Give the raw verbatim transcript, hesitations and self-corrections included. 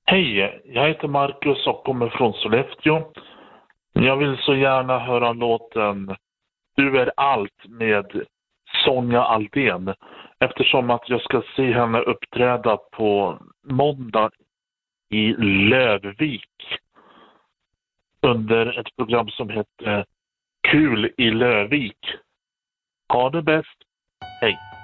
Hej, jag heter Marcus och kommer från Sollefteå. Jag vill så gärna höra låten Du är allt med Sonja Aldén, eftersom att jag ska se henne uppträda på måndag i Lövvik under ett program som heter Kul i Lövvik. Ha det bäst. Hej.